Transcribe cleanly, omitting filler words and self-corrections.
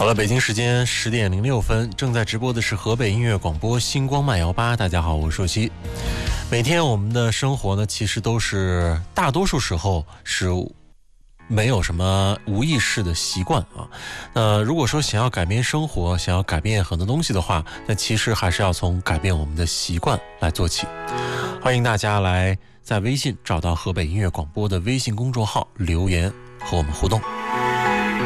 好了，北京时间10:06，正在直播的是河北音乐广播星光漫摇吧。大家好，我是硕熙。每天我们的生活呢，其实都是大多数时候是没有什么无意识的习惯啊。如果说想要改变生活，想要改变很多东西的话，那其实还是要从改变我们的习惯来做起。欢迎大家来在微信找到河北音乐广播的微信公众号留言和我们互动。